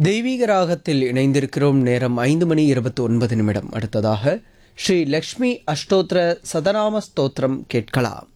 தெய்வீக ராகத்தில் இணைந்திருக்கிறோம். நேரம் 5:29. அடுத்ததாக ஸ்ரீ லக்ஷ்மி அஷ்டோத்திர சதநாம ஸ்தோத்திரம் கேட்கலாம்.